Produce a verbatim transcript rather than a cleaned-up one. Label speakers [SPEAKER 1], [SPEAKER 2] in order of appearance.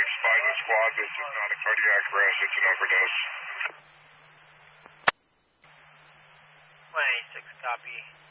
[SPEAKER 1] Find the squad. This is not a cardiac arrest. It's an overdose.
[SPEAKER 2] twenty-six, copy.